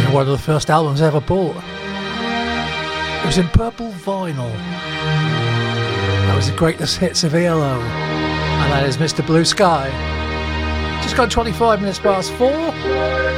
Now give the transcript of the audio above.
One of the first albums I ever bought. It was in purple vinyl. That was the greatest hits of ELO. And that is Mr. Blue Sky. Just got 25 minutes past 4.